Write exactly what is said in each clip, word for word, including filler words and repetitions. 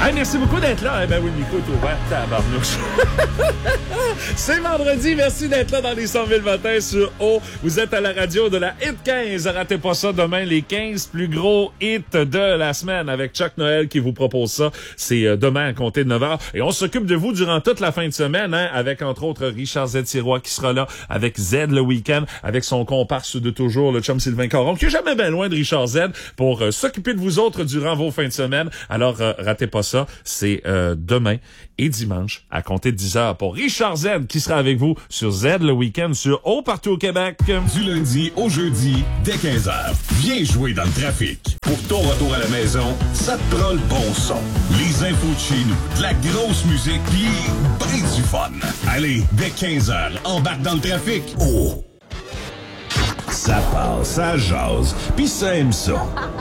Hey, merci beaucoup d'être là. Eh ben oui, Nico est ouvert, tabarnouche. C'est vendredi, merci d'être là dans les cent mille matins sur O. Vous êtes à la radio de la Hit quinze. Ratez pas ça demain, les quinze plus gros hits de la semaine avec Chuck Noël qui vous propose ça. C'est demain à compter de neuf heures. Et on s'occupe de vous durant toute la fin de semaine, hein, avec entre autres Richard Z. Sirois qui sera là, avec Z le week-end, avec son comparse de toujours, le chum Sylvain Caron, qui est jamais bien loin de Richard Z, pour euh, s'occuper de vous autres durant vos fins de semaine. Alors, euh, ratez pas ça. C'est euh, demain et dimanche à compter de dix heures pour Richard Z qui sera avec vous sur Z le week-end sur O partout au Québec. Du lundi au jeudi dès quinze heures. Viens jouer dans le trafic. Pour ton retour à la maison, ça te prend le bon son. Les infos de chez nous, de la grosse musique pis ben du fun. Allez, dès quinze heures, embarque dans le trafic. Oh! Ça passe, ça jase, pis ça aime ça.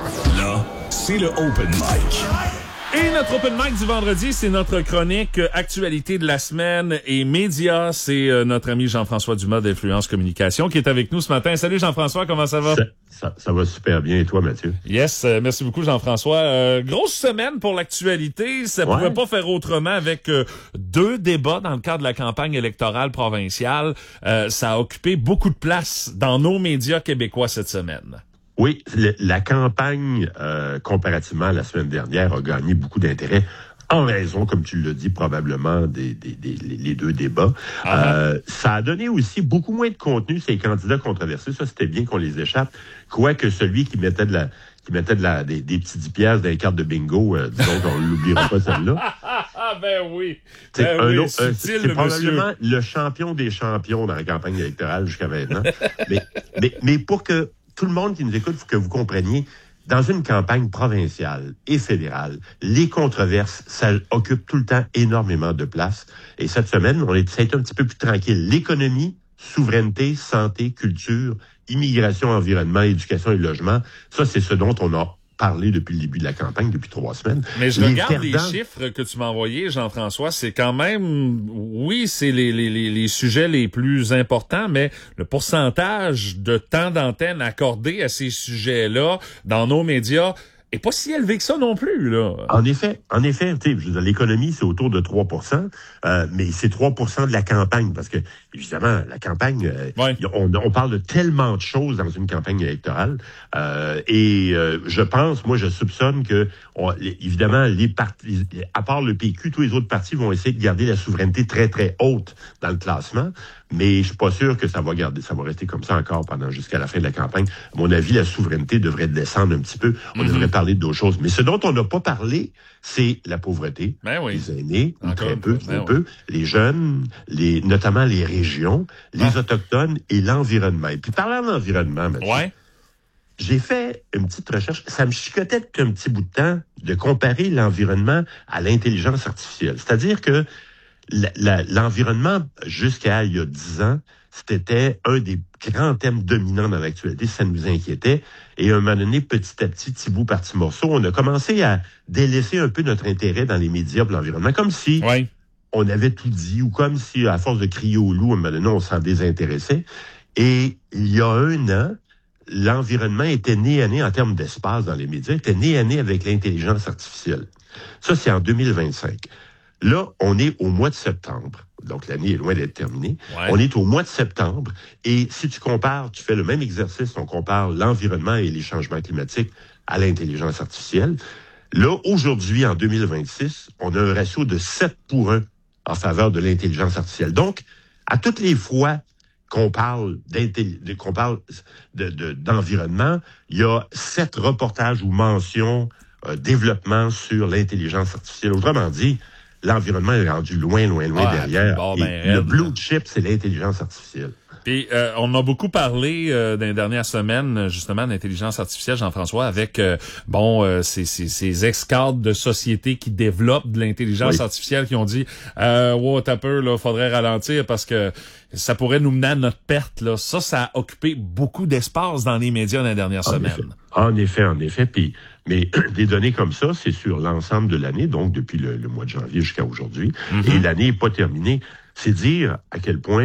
Là, c'est le Open Mic. Et notre Open Mic du vendredi, c'est notre chronique euh, Actualité de la semaine et médias. C'est euh, notre ami Jean-François Dumas d'Influence Communication qui est avec nous ce matin. Salut Jean-François, comment ça va? Ça, ça, ça va super bien. Et toi, Mathieu? Yes, euh, merci beaucoup Jean-François. Euh, grosse semaine pour l'actualité. Ça ne ouais. pouvait pas faire autrement avec euh, deux débats dans le cadre de la campagne électorale provinciale. Euh, ça a occupé beaucoup de place dans nos médias québécois cette semaine. Oui, le, la campagne, euh, comparativement à la semaine dernière, a gagné beaucoup d'intérêt en raison, comme tu l'as dit, probablement des, des, des les deux débats. Ah. Euh, ça a donné aussi beaucoup moins de contenu, ces candidats controversés. Ça, c'était bien qu'on les échappe. Quoique celui qui mettait de la qui mettait de la des, des petits dix piastres dans les cartes de bingo, euh, disons qu'on l'oubliera pas celle-là. Ah ben oui. C'est ben un oui, autre, subtil, c'est le probablement monsieur. le champion des champions dans la campagne électorale jusqu'à maintenant. mais, mais, mais pour que tout le monde qui nous écoute, il faut que vous compreniez, dans une campagne provinciale et fédérale, les controverses, ça occupe tout le temps énormément de place. Et cette semaine, on est, ça a été un petit peu plus tranquille. L'économie, souveraineté, santé, culture, immigration, environnement, éducation et logement, ça, c'est ce dont on a parlé depuis le début de la campagne, depuis trois semaines. Mais je les regarde perdants... les chiffres que tu m'as envoyés, Jean-François, c'est quand même, oui, c'est les, les, les, les sujets les plus importants, mais le pourcentage de temps d'antenne accordé à ces sujets-là dans nos médias est pas si élevé que ça non plus, là. En effet, en effet, tu sais, je veux dire, l'économie, c'est autour de trois pour cent, euh, mais c'est trois pour cent de la campagne, parce que, évidemment, la campagne, euh, ouais. on, on parle de tellement de choses dans une campagne électorale, euh, et euh, je pense, moi, je soupçonne que, on, les, évidemment, les partis, à part le P Q, tous les autres partis vont essayer de garder la souveraineté très, très haute dans le classement, mais je suis pas sûr que ça va garder, ça va rester comme ça encore pendant jusqu'à la fin de la campagne. À mon avis, la souveraineté devrait descendre un petit peu. On mm-hmm. devrait parler d'autres choses. Mais ce dont on n'a pas parlé, c'est la pauvreté. Ben oui. Les aînés, ou très peu, ben très oui. peu, les jeunes, les, notamment les régions, les ah. autochtones et l'environnement. Et puis, parlant d'environnement, Mathieu, ouais. j'ai fait une petite recherche. Ça me chicotait depuis un petit bout de temps de comparer l'environnement à l'intelligence artificielle. C'est-à-dire que La, la, l'environnement, jusqu'à il y a dix ans, c'était un des grands thèmes dominants dans l'actualité. Ça nous inquiétait. Et à un moment donné, petit à petit, petit bout par petit morceau, on a commencé à délaisser un peu notre intérêt dans les médias pour l'environnement, comme si ouais. on avait tout dit, ou comme si, à force de crier au loup, à un moment donné, on s'en désintéressait. Et il y a un an, l'environnement était né à nez en termes d'espace dans les médias, était né à nez avec l'intelligence artificielle. Ça, c'est en deux mille vingt-cinq. Là, on est au mois de septembre. Donc, l'année est loin d'être terminée. Ouais. On est au mois de septembre. Et si tu compares, tu fais le même exercice, on compare l'environnement et les changements climatiques à l'intelligence artificielle. Là, aujourd'hui, en deux mille vingt-six, on a un ratio de sept pour un en faveur de l'intelligence artificielle. Donc, à toutes les fois qu'on parle, de, qu'on parle de, de, d'environnement, il y a sept reportages ou mentions, euh, développement sur l'intelligence artificielle. Autrement dit, l'environnement est rendu loin, loin, loin ah, derrière. Bon, ben, et le blue chip, c'est l'intelligence artificielle. Puis euh, on a beaucoup parlé euh, dans les dernières semaines justement d'intelligence artificielle, Jean-François, avec euh, bon euh, ces, ces, ces ex-cadres de sociétés qui développent de l'intelligence oui. artificielle qui ont dit euh, wow, t'as peur, là, faudrait ralentir parce que ça pourrait nous mener à notre perte. Là. Ça, ça a occupé beaucoup d'espace dans les médias dans les dernières en semaines. Effet. En effet, en effet. Puis, mais des données comme ça, c'est sur l'ensemble de l'année, donc depuis le, le mois de janvier jusqu'à aujourd'hui. Mm-hmm. Et l'année n'est pas terminée. C'est dire à quel point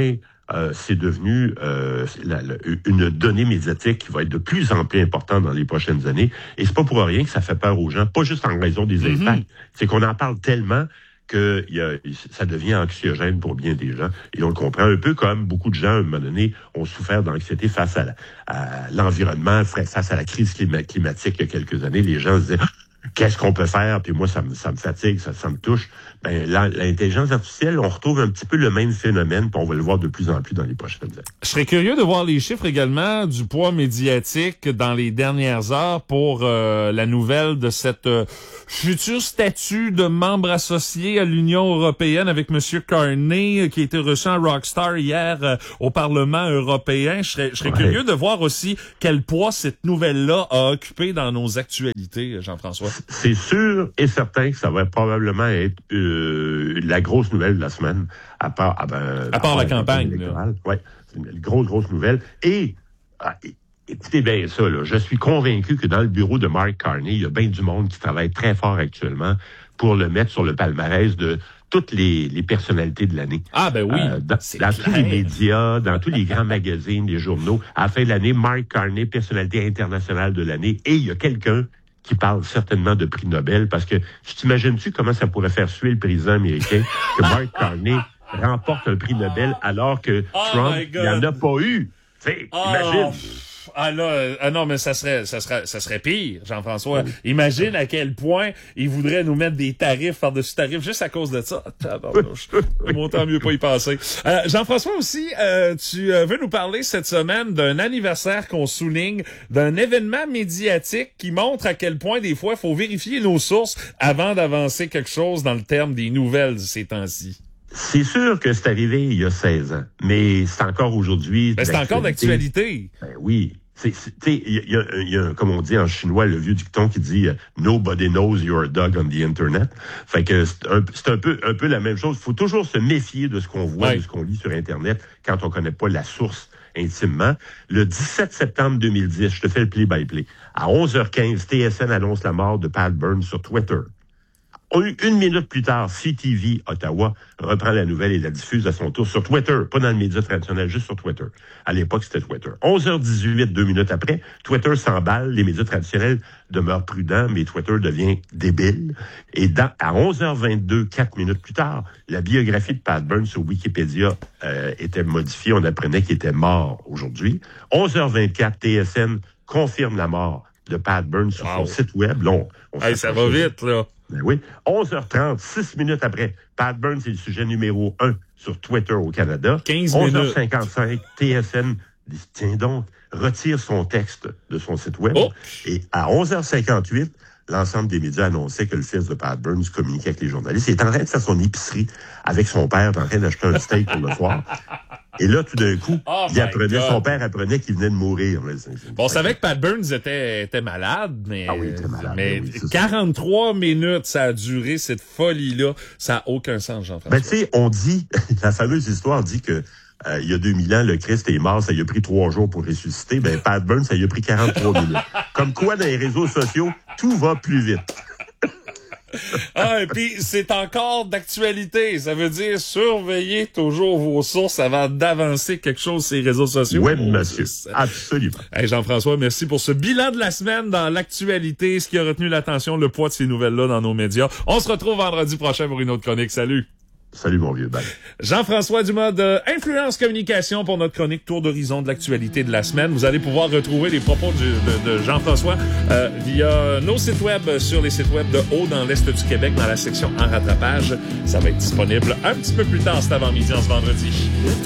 euh, c'est devenu euh, la, la, une donnée médiatique qui va être de plus en plus importante dans les prochaines années. Et c'est pas pour rien que ça fait peur aux gens, pas juste en raison des mm-hmm. impacts. C'est qu'on en parle tellement que y a, ça devient anxiogène pour bien des gens. Et on le comprend un peu comme beaucoup de gens, à un moment donné, ont souffert d'anxiété face à, la, à l'environnement, face à la crise climatique il y a quelques années. Les gens se disaient... Qu'est-ce qu'on peut faire? Puis moi, ça me, ça me fatigue, ça, ça me touche. Ben, là, l'intelligence artificielle, on retrouve un petit peu le même phénomène, puis on va le voir de plus en plus dans les prochaines années. Je serais curieux de voir les chiffres également du poids médiatique dans les dernières heures pour euh, la nouvelle de cette euh, futur statut de membre associé à l'Union européenne avec M. Carney, qui a été reçu en Rockstar hier euh, au Parlement européen. Je serais, je serais ouais. curieux de voir aussi quel poids cette nouvelle-là a occupé dans nos actualités, Jean-François. C'est sûr et certain que ça va probablement être euh, la grosse nouvelle de la semaine, à part, à, ben, à part la, la campagne. Oui, c'est une grosse, grosse nouvelle. Et, ah, écoutez bien ça, là, je suis convaincu que dans le bureau de Mark Carney, il y a bien du monde qui travaille très fort actuellement pour le mettre sur le palmarès de toutes les, les personnalités de l'année. Ah ben oui, euh, dans, dans tous les médias, dans tous les grands magazines, les journaux. À la fin de l'année, Mark Carney, personnalité internationale de l'année. Et il y a quelqu'un qui parle certainement de prix Nobel, parce que tu t'imagines-tu comment ça pourrait faire suer le président américain que Mark Carney remporte un prix Nobel alors que oh Trump n'en a pas eu? T'sais, oh. Imagine! Ah là, ah non, mais ça serait, ça serait, ça serait pire, Jean-François. Oui. Imagine à quel point il voudrait nous mettre des tarifs par-dessus tarifs juste à cause de ça. Tabarnouche. Autant mieux pas y passer. Euh, Jean-François aussi, euh, tu euh, veux nous parler cette semaine d'un anniversaire qu'on souligne, d'un événement médiatique qui montre à quel point des fois il faut vérifier nos sources avant d'avancer quelque chose dans le terme des nouvelles ces temps-ci. C'est sûr que c'est arrivé il y a seize ans, mais c'est encore aujourd'hui. Mais c'est encore d'actualité. Ben oui. C'est, c'est, il y a, il y a, comme on dit en chinois, le vieux dicton qui dit uh, « Nobody knows you're a dog on the Internet ». Fait que c'est un, c'est un peu, un peu la même chose. Il faut toujours se méfier de ce qu'on voit, ouais. de ce qu'on lit sur Internet quand on connaît pas la source intimement. Le dix-sept septembre deux mille dix, je te fais le play-by-play. À onze heures quinze, T S N annonce la mort de Pat Burns sur Twitter. Une minute plus tard, C T V Ottawa reprend la nouvelle et la diffuse à son tour sur Twitter, pas dans le média traditionnel, juste sur Twitter. À l'époque, c'était Twitter. onze heures dix-huit, deux minutes après, Twitter s'emballe, les médias traditionnels demeurent prudents, mais Twitter devient débile. Et dans, à onze heures vingt-deux, quatre minutes plus tard, la biographie de Pat Burns sur Wikipédia euh, était modifiée. On apprenait qu'il était mort aujourd'hui. onze heures vingt-quatre, T S N confirme la mort de Pat Burns sur wow. son site web. Là, on, on hey, ça va vite, là. Ben oui. onze heures trente, six minutes après, Pat Burns est le sujet numéro un sur Twitter au Canada. quinze minutes. onze heures cinquante-cinq, T S N dit, tiens donc, retire son texte de son site web. Oh. Et à onze heures cinquante-huit, l'ensemble des médias annonçaient que le fils de Pat Burns communiquait avec les journalistes. Il est en train de faire son épicerie avec son père, en train d'acheter un steak pour le soir. Et là, tout d'un coup, oh il apprenait, son père apprenait qu'il venait de mourir. Bon, on savait que Pat Burns était, était malade, mais, ah oui, il était malade, mais oui, quarante-trois ça. Minutes, ça a duré, cette folie-là. Ça n'a aucun sens, Jean-François. Ben, tu sais, on dit, la fameuse histoire dit que euh, il y a deux mille ans, le Christ est mort, ça lui a pris trois jours pour ressusciter. Ben, Pat Burns, ça lui a pris quarante-trois minutes. Comme quoi, dans les réseaux sociaux, tout va plus vite. Ah, et puis c'est encore d'actualité. Ça veut dire surveillez toujours vos sources avant d'avancer quelque chose sur les réseaux sociaux. Oui, monsieur. Absolument. Hey, Jean-François, merci pour ce bilan de la semaine dans l'actualité, ce qui a retenu l'attention, le poids de ces nouvelles-là dans nos médias. On se retrouve vendredi prochain pour une autre chronique. Salut. Salut, mon vieux. Bye. Jean-François Dumas de Influence Communication pour notre chronique Tour d'horizon de l'actualité de la semaine. Vous allez pouvoir retrouver les propos de, de, de Jean-François euh, via nos sites web, sur les sites web de Haut dans l'Est du Québec, dans la section En rattrapage. Ça va être disponible un petit peu plus tard cet avant-midi en ce vendredi.